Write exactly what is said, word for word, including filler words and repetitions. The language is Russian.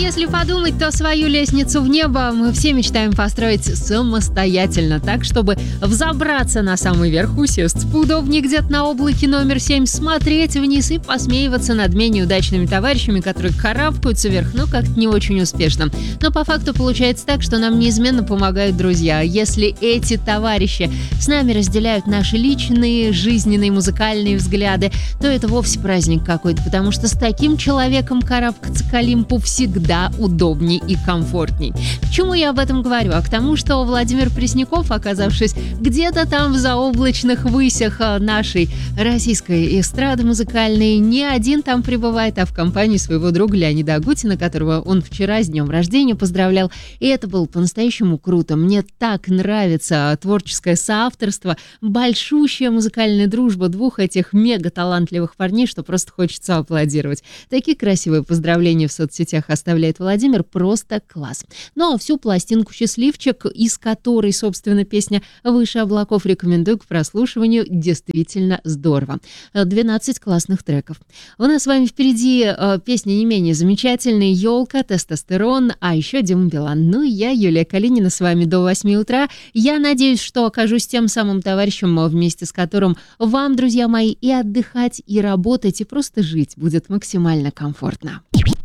Если подумать, то свою лестницу в небо мы все мечтаем построить самостоятельно, так, чтобы взобраться на самый верх, усесть поудобнее где-то на облаке номер семь, смотреть вниз и посмеиваться над менее удачными товарищами, которые карабкаются вверх, но как-то не очень успешно. Но по факту получается так, что нам неизменно помогают друзья. Если эти товарищи с нами разделяют наши личные, жизненные, музыкальные взгляды, то это вовсе праздник какой-то, потому что с таким человеком карабкаться к Олимпу всегда удобней и комфортней. К чему я об этом говорю? А к тому, что Владимир Пресняков, оказавшись где-то там в заоблачных высях нашей российской эстрады музыкальной, не один там пребывает, а в компании своего друга Леонида Агутина, которого он вчера с днем рождения поздравлял. И это было по-настоящему круто. Мне так нравится творческое соавторство, большущая музыкальная дружба двух этих мега-талантливых парней, что просто хочется аплодировать. Такие красивые поздравления в соцсетях оставляет Владимир, просто класс. Ну а всю пластинку «Счастливчик», из которой, собственно, песня «Выше облаков», рекомендую к прослушиванию. Действительно здорово. двенадцать классных треков. У нас с вами впереди э, песни не менее замечательные: «Елка», «Тестостерон», а еще Дима Билан. Ну и я, Юлия Калинина, с вами до восьми утра. Я надеюсь, что окажусь тем самым товарищем, вместе с которым вам, друзья мои, и отдыхать, и работать, и просто жить будет максимально комфортно.